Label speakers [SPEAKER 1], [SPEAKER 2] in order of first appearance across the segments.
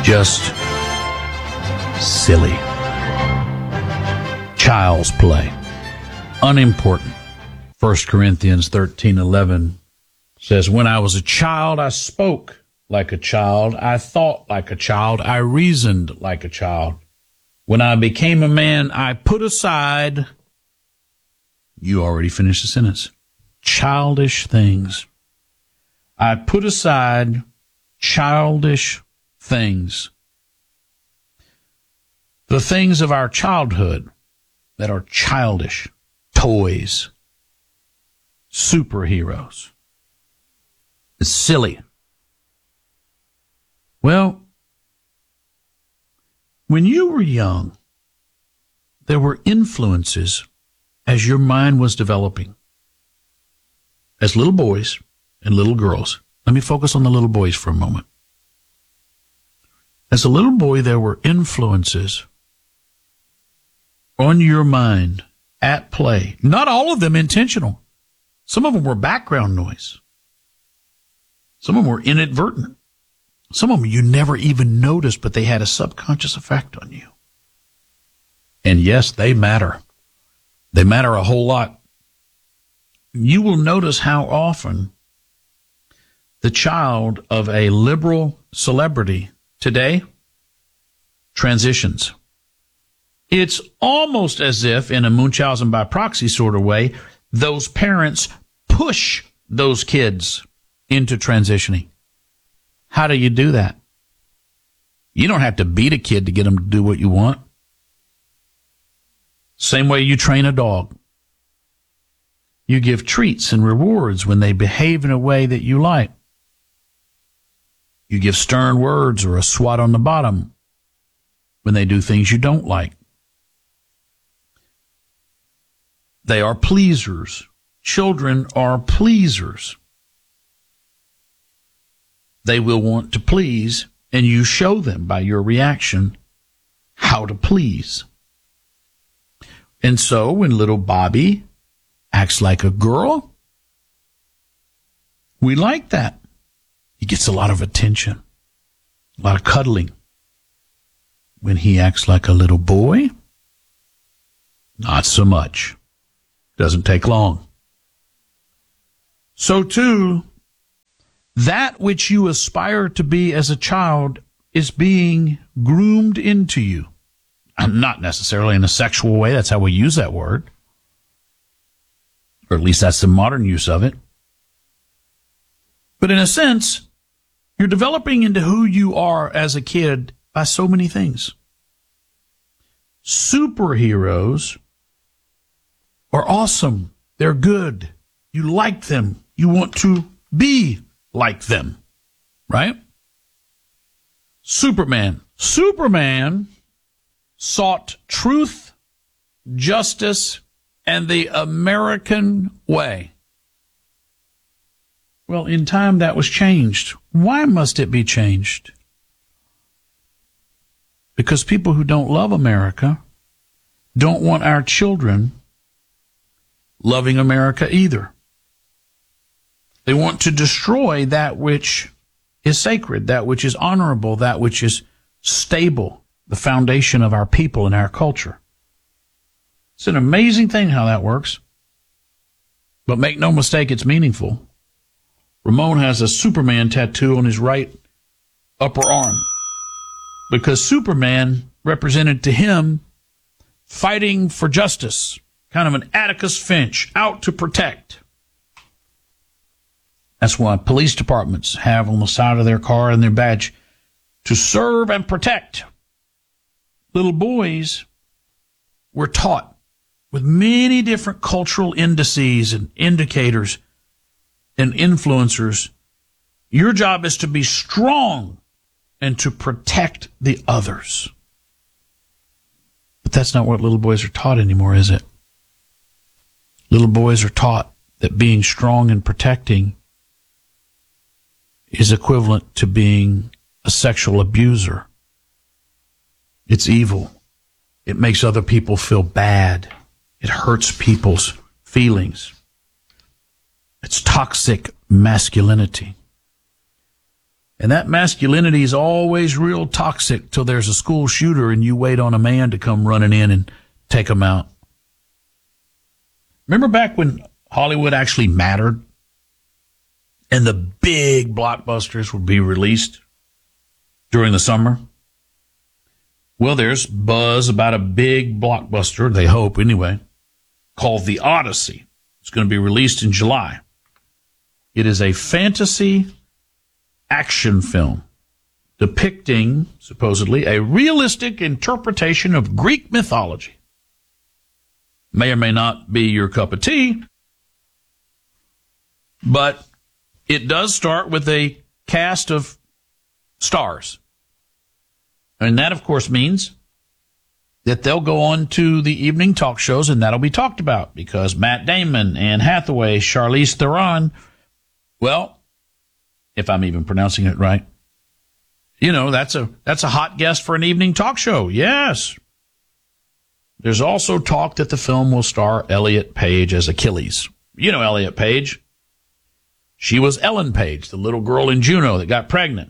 [SPEAKER 1] Just silly. Child's play. Unimportant. 1 Corinthians 13:11 says, when I was a child, I spoke like a child. I thought like a child. I reasoned like a child. When I became a man, I put aside, you already finished the sentence, childish things. I put aside childish things. The things of our childhood that are childish. Toys. Superheroes. It's silly. Well, when you were young, there were influences as your mind was developing. As little boys and little girls. Let me focus on the little boys for a moment. As a little boy, there were influences on your mind at play. Not all of them intentional. Some of them were background noise. Some of them were inadvertent. Some of them you never even noticed, but they had a subconscious effect on you. And yes, they matter. They matter a whole lot. You will notice how often the child of a liberal celebrity today transitions. It's almost as if, in a Munchausen by proxy sort of way, those parents push those kids into transitioning. How do you do that? You don't have to beat a kid to get them to do what you want. Same way you train a dog. You give treats and rewards when they behave in a way that you like. You give stern words or a swat on the bottom when they do things you don't like. They are pleasers. Children are pleasers. They will want to please, and you show them by your reaction how to please. And so when little Bobby acts like a girl, we like that. He gets a lot of attention, a lot of cuddling. When he acts like a little boy, not so much. Doesn't take long. So too, that which you aspire to be as a child is being groomed into you. And not necessarily in a sexual way. That's how we use that word. Or at least that's the modern use of it. But in a sense, you're developing into who you are as a kid by so many things. Superheroes are awesome. They're good. You like them. You want to be like them. Right? Superman. Superman sought truth, justice, and the American way. Well, in time that was changed. Why must it be changed? Because people who don't love America don't want our children loving America either. They want to destroy that which is sacred, that which is honorable, that which is stable, the foundation of our people and our culture. It's an amazing thing how that works. But make no mistake, it's meaningful. Ramon has a Superman tattoo on his right upper arm because Superman represented to him fighting for justice, kind of an Atticus Finch, out to protect. That's why police departments have on the side of their car and their badge, to serve and protect. Little boys were taught with many different cultural indices and indicators and influencers. Your job is to be strong and to protect the others. But that's not what little boys are taught anymore, is it? Little boys are taught that being strong and protecting is equivalent to being a sexual abuser. It's evil. It makes other people feel bad. It hurts people's feelings. It's toxic masculinity. And that masculinity is always real toxic till there's a school shooter and you wait on a man to come running in and take him out. Remember back when Hollywood actually mattered and the big blockbusters would be released during the summer? Well, there's buzz about a big blockbuster, they hope anyway, called The Odyssey. It's going to be released in July. It is a fantasy action film depicting, supposedly, a realistic interpretation of Greek mythology. May or may not be your cup of tea, but it does start with a cast of stars. And that, of course, means that they'll go on to the evening talk shows and that'll be talked about because Matt Damon, Anne Hathaway, Charlize Theron, well, if I'm even pronouncing it right, you know, that's a hot guest for an evening talk show. Yes. There's also talk that the film will star Elliot Page as Achilles. You know Elliot Page. She was Ellen Page, the little girl in Juno that got pregnant.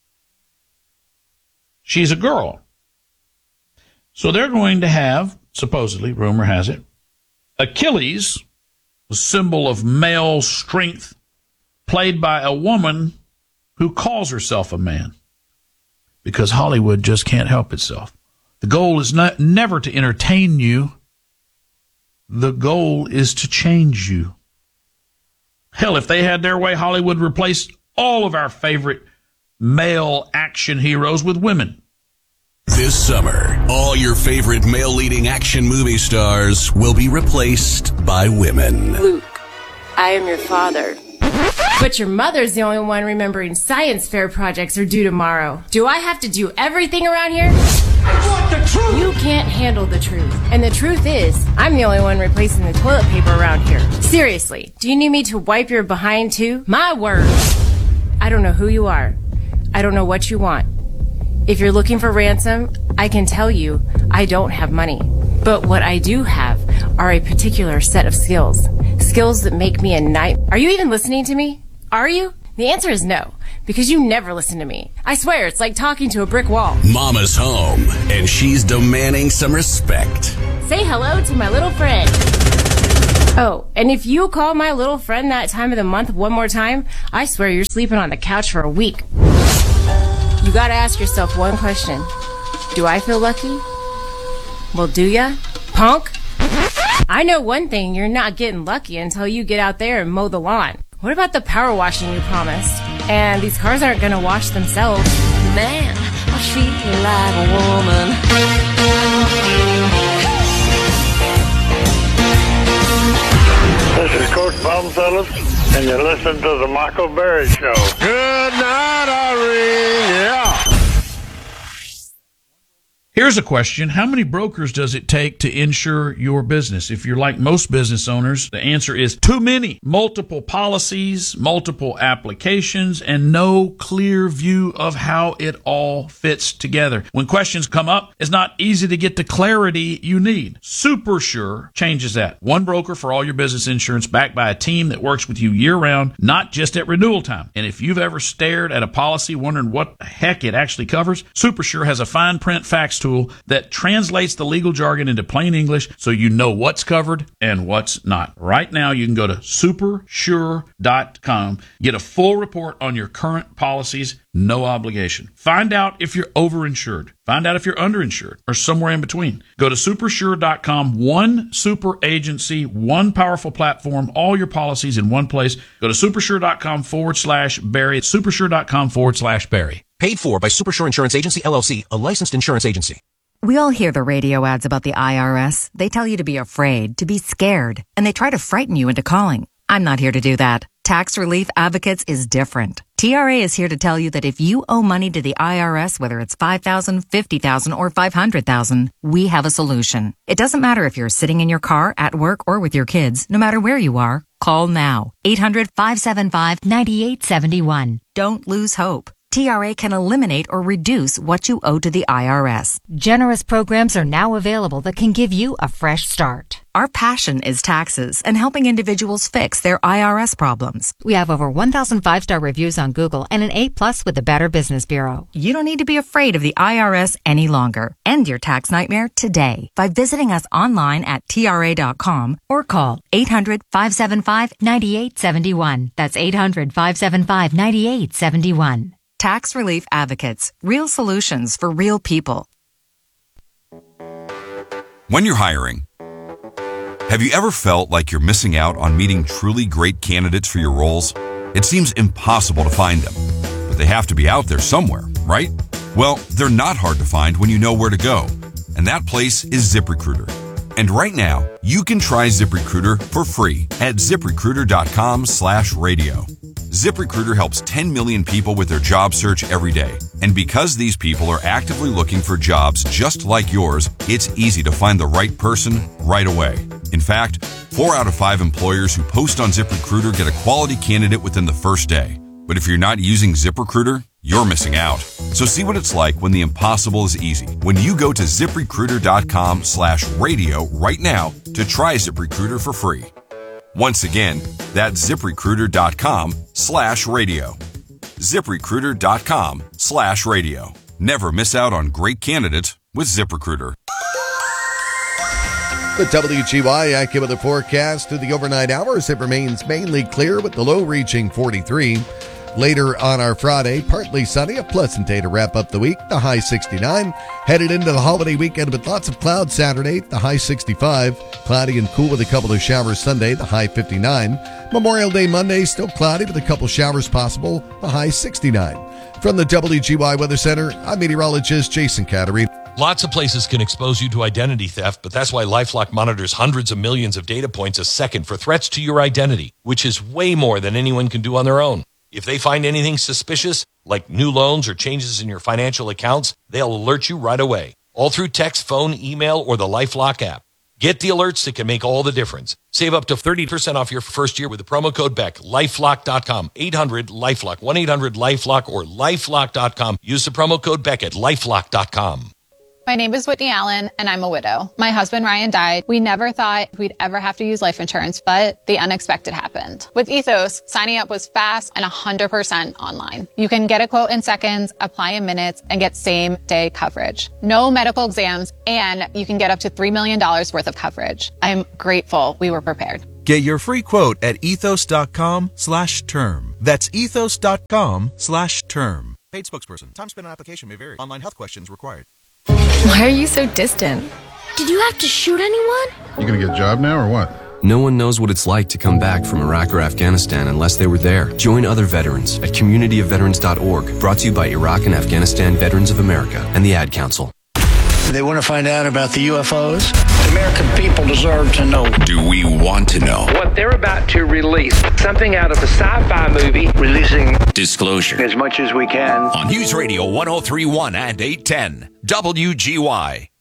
[SPEAKER 1] She's a girl. So they're going to have, supposedly, rumor has it, Achilles, a symbol of male strength, played by a woman who calls herself a man. Because Hollywood just can't help itself. The goal is never to entertain you. The goal is to change you. Hell, if they had their way, Hollywood replaced all of our favorite male action heroes with women.
[SPEAKER 2] This summer, all your favorite male-leading action movie stars will be replaced by women.
[SPEAKER 3] Luke, I am your father. But your mother's the only one remembering science fair projects are due tomorrow. Do I have to do everything around here?
[SPEAKER 4] I want the truth!
[SPEAKER 3] You can't handle the truth. And the truth is, I'm the only one replacing the toilet paper around here. Seriously, do you need me to wipe your behind too? My word. I don't know who you are. I don't know what you want. If you're looking for ransom, I can tell you I don't have money. But what I do have are a particular set of skills. Skills that make me a knight. Are you even listening to me? Are you? The answer is no, because you never listen to me. I swear, it's like talking to a brick wall.
[SPEAKER 2] Mama's home, and she's demanding some respect.
[SPEAKER 3] Say hello to my little friend. Oh, and if you call my little friend that time of the month one more time, I swear you're sleeping on the couch for a week. You gotta ask yourself one question. Do I feel lucky? Well, do ya? Punk? I know one thing, you're not getting lucky until you get out there and mow the lawn. What about the power washing you promised? And these cars aren't gonna wash themselves.
[SPEAKER 5] Man, I feel like a woman.
[SPEAKER 6] This is Coach Bob Phillips, and you're listening to the Michael Berry Show. Good night, Irene. Yeah.
[SPEAKER 1] Here's a question. How many brokers does it take to insure your business? If you're like most business owners, the answer is too many. Multiple policies, multiple applications, and no clear view of how it all fits together. When questions come up, it's not easy to get the clarity you need. SuperSure changes that. One broker for all your business insurance backed by a team that works with you year-round, not just at renewal time. And if you've ever stared at a policy wondering what the heck it actually covers, SuperSure has a fine print fax tool that translates the legal jargon into plain English so you know what's covered and what's not. Right now, you can go to supersure.com, get a full report on your current policies, no obligation. Find out if you're overinsured. Find out if you're underinsured or somewhere in between. Go to supersure.com, one super agency, one powerful platform, all your policies in one place. Go to supersure.com/Barry. Supersure.com/Barry.
[SPEAKER 7] Paid for by Supersure Insurance Agency, LLC, a licensed insurance agency.
[SPEAKER 8] We all hear the radio ads about the IRS. They tell you to be afraid, to be scared, and they try to frighten you into calling. I'm not here to do that. Tax Relief Advocates is different. TRA is here to tell you that if you owe money to the IRS, whether it's $5,000, $50,000, or $500,000, we have a solution. It doesn't matter if you're sitting in your car, at work, or with your kids. No matter where you are, call now. 800-575-9871. Don't lose hope. TRA can eliminate or reduce what you owe to the IRS.
[SPEAKER 4] Generous programs are now available that can give you a fresh start.
[SPEAKER 8] Our passion is taxes and helping individuals fix their IRS problems.
[SPEAKER 4] We have over 1,000 5-star reviews on Google and an A+ with the Better Business Bureau.
[SPEAKER 8] You don't need to be afraid of the IRS any longer. End your tax nightmare today by visiting us online at TRA.com or call 800-575-9871. That's 800-575-9871. Tax Relief Advocates. Real solutions for real people.
[SPEAKER 9] When you're hiring, have you ever felt like you're missing out on meeting truly great candidates for your roles? It seems impossible to find them, but they have to be out there somewhere, right? Well, they're not hard to find when you know where to go, and that place is ZipRecruiter. And right now, you can try ZipRecruiter for free at ZipRecruiter.com/radio. ZipRecruiter helps 10 million people with their job search every day. And because these people are actively looking for jobs just like yours, it's easy to find the right person right away. In fact, 4 out of 5 employers who post on ZipRecruiter get a quality candidate within the first day. But if you're not using ZipRecruiter, you're missing out. So see what it's like when the impossible is easy. When you go to ZipRecruiter.com/radio right now to try ZipRecruiter for free. Once again, that's ZipRecruiter.com/radio. ZipRecruiter.com/radio. Never miss out on great candidates with ZipRecruiter.
[SPEAKER 10] The WGY AccuWeather forecast through the overnight hours. It remains mainly clear with the low reaching 43. Later on our Friday, partly sunny, a pleasant day to wrap up the week, the high 69. Headed into the holiday weekend with lots of clouds Saturday, the high 65. Cloudy and cool with a couple of showers Sunday, the high 59. Memorial Day Monday, still cloudy with a couple showers possible, the high 69. From the WGY Weather Center, I'm meteorologist Jason Cattery.
[SPEAKER 11] Lots of places can expose you to identity theft, but that's why LifeLock monitors hundreds of millions of data points a second for threats to your identity, which is way more than anyone can do on their own. If they find anything suspicious, like new loans or changes in your financial accounts, they'll alert you right away, all through text, phone, email, or the LifeLock app. Get the alerts that can make all the difference. Save up to 30% off your first year with the promo code BECK. LifeLock.com, 800-LifeLock, 1-800-LifeLock, or LifeLock.com. Use the promo code BECK at LifeLock.com.
[SPEAKER 12] My name is Whitney Allen, and I'm a widow. My husband, Ryan, died. We never thought we'd ever have to use life insurance, but the unexpected happened. With Ethos, signing up was fast and 100% online. You can get a quote in seconds, apply in minutes, and get same-day coverage. No medical exams, and you can get up to $3 million worth of coverage. I'm grateful we were prepared.
[SPEAKER 13] Get your free quote at ethos.com/term. That's ethos.com/term.
[SPEAKER 7] Paid spokesperson. Time spent on application may vary. Online health questions required.
[SPEAKER 14] Why are you so distant? Did you have to shoot anyone?
[SPEAKER 15] You gonna get a job now or what?
[SPEAKER 16] No one knows what it's like to come back from Iraq or Afghanistan unless they were there. Join other veterans at communityofveterans.org. Brought to you by Iraq and Afghanistan Veterans of America and the Ad Council.
[SPEAKER 17] They want to find out about the UFOs. The American people deserve to know.
[SPEAKER 2] Do we want to know?
[SPEAKER 18] What they're about to release, something out of a sci-fi movie.
[SPEAKER 17] Releasing
[SPEAKER 2] disclosure
[SPEAKER 17] as much as we can.
[SPEAKER 2] On News Radio 103.1 and 810 WGY.